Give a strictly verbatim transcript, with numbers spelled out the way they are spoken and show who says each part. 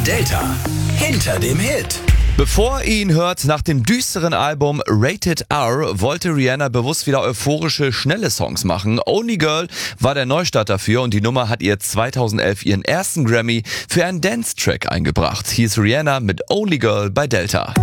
Speaker 1: Delta hinter dem Hit.
Speaker 2: Bevor ihr ihn hört, nach dem düsteren Album Rated R wollte Rihanna bewusst wieder euphorische, schnelle Songs machen. Only Girl war der Neustart dafür und die Nummer hat ihr zweitausendelf ihren ersten Grammy für einen Dance-Track eingebracht. Hier ist Rihanna mit Only Girl bei Delta.